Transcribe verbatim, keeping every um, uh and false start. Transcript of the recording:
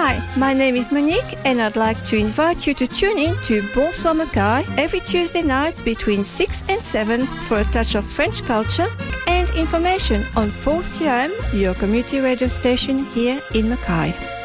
Hi, my name is Monique and I'd like to invite you to tune in to Bonsoir Mackay every Tuesday nights between six and seven for a touch of French culture and information on four C R M, your community radio station here in Mackay.